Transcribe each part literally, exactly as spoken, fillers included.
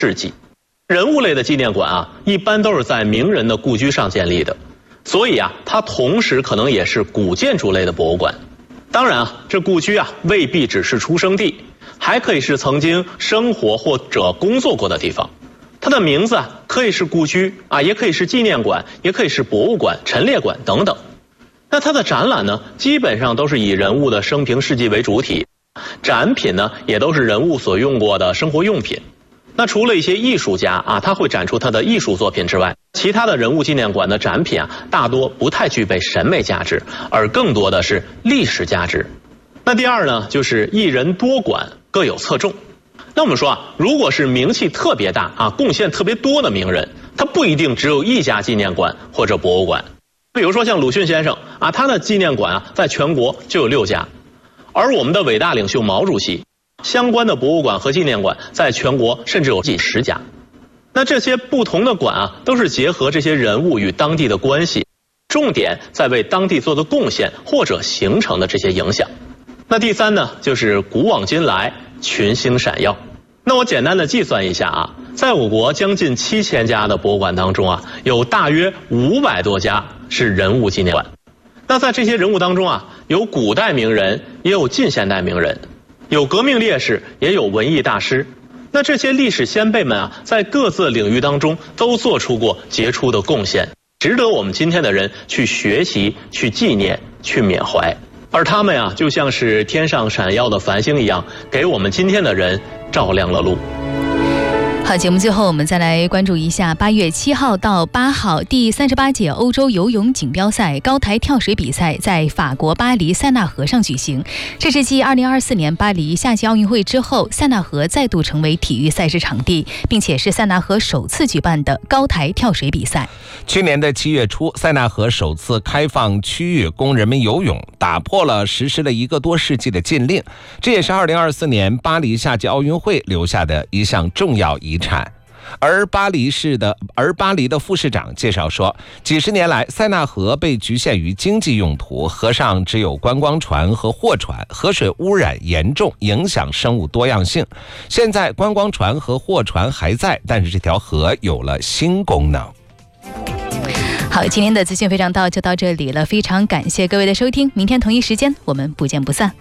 事迹。人物类的纪念馆啊，一般都是在名人的故居上建立的，所以啊，它同时可能也是古建筑类的博物馆。当然啊，这故居啊未必只是出生地，还可以是曾经生活或者工作过的地方。它的名字啊可以是故居啊，也可以是纪念馆，也可以是博物馆、陈列馆等等。那它的展览呢，基本上都是以人物的生平事迹为主体，展品呢也都是人物所用过的生活用品。那除了一些艺术家啊，他会展出他的艺术作品之外，其他的人物纪念馆的展品啊，大多不太具备审美价值，而更多的是历史价值。那第二呢，就是一人多馆，各有侧重。那我们说啊，如果是名气特别大啊，贡献特别多的名人，他不一定只有一家纪念馆或者博物馆。比如说像鲁迅先生啊，他的纪念馆啊，在全国就有六家，而我们的伟大领袖毛主席相关的博物馆和纪念馆在全国甚至有几十家。那这些不同的馆啊，都是结合这些人物与当地的关系，重点在为当地做的贡献或者形成的这些影响。那第三呢，就是古往今来群星闪耀。那我简单的计算一下啊，在我国将近七千家的博物馆当中啊，有大约五百多家是人物纪念馆。那在这些人物当中啊，有古代名人，也有近现代名人，有革命烈士，也有文艺大师。那这些历史先辈们啊，在各自领域当中都做出过杰出的贡献，值得我们今天的人去学习、去纪念、去缅怀。而他们啊，就像是天上闪耀的繁星一样，给我们今天的人照亮了路。 好，节目最后我们再来关注一下八月七号到八号第三十八届欧洲游泳锦标赛高台跳水比赛在法国巴黎塞纳河上举行。这是继二零二四年巴黎夏季奥运会之后，塞纳河再度成为体育赛事场地，并且是塞纳河首次举办的高台跳水比赛。 去年的七月初，塞纳河首次开放区域供人们游泳，打破了实施了一个多世纪的禁令，这也是二零二四年巴黎夏季奥运会留下的一项重要遗产。而巴黎市的而巴黎的副市长介绍说，几十年来塞纳河被局限于经济用途，河上只有观光船和货船，河水污染严重，影响生物多样性。现在观光船和货船还在，但是这条河有了新功能。 好，今天的资讯非常到就到这里了，非常感谢各位的收听，明天同一时间我们不见不散。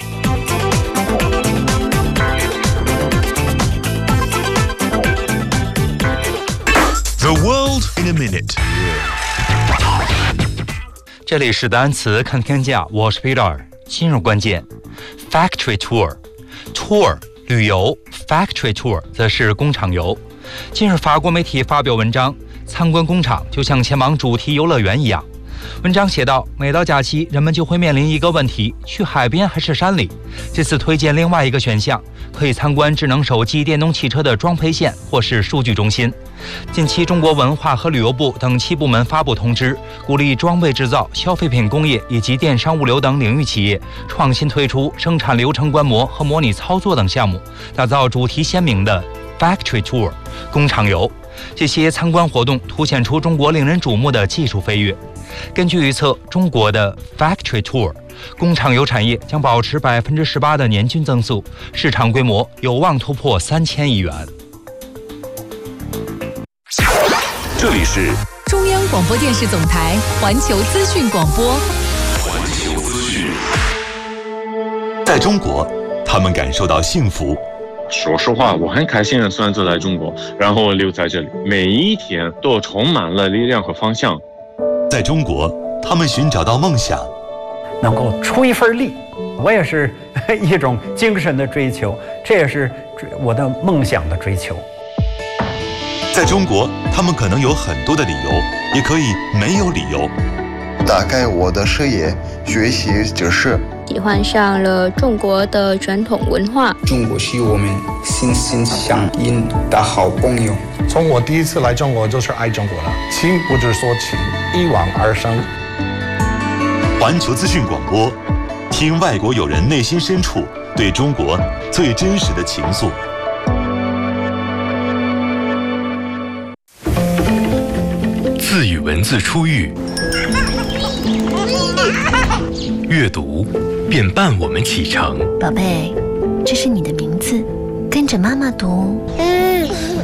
The world in a minute。 这里是单词看天下，我是 Peter。今日关键 ：factory tour，tour 旅游 ，factory tour 则是工厂游。近日，法国媒体发表文章，参观工厂就像前往主题游乐园一样。文章写道，每到假期，人们就会面临一个问题：去海边还是山里？这次推荐另外一个选项，可以参观智能手机、电动汽车的装配线或是数据中心。近期，中国文化和旅游部等七部门发布通知，鼓励装备制造、消费品工业以及电商物流等领域企业创新推出生产流程观摩和模拟操作等项目，打造主题鲜明的 factory tour 工厂游。这些参观活动凸显出中国令人瞩目的技术飞跃。根据预测，中国的 factory tour 工厂游产业将保持百分之十八的年均增速，市场规模有望突破三千亿元。 这里是中央广播电视总台环球资讯广播。 环球资讯。在中国，他们感受到幸福。 说实话，我很开心的选择来中国，然后留在这里，每一天都充满了力量和方向。 在中国，他们寻找到梦想， 能够出一份力，我也是一种精神的追求，这也是我的梦想的追求。 在中国，他们可能有很多的理由，也可以没有理由。 打开我的视野，学习知识， 喜欢上了中国的传统文化。 中国是我们心心相印的好朋友。 从我第一次来中国就是爱中国了，情不知所起，一往而生。 环球资讯广播，听外国友人内心深处对中国最真实的情愫。 字与文字初遇，阅读便伴我们启程。 宝贝，这是你的名字，跟着妈妈读。嗯